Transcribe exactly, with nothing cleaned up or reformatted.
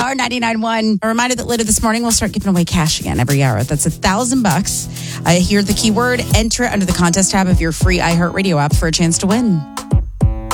star ninety-nine point one. A reminder that later this morning, we'll start giving away cash again every hour. That's a thousand bucks. Uh, hear the keyword, enter it under the contest tab of your free iHeartRadio app for a chance to win.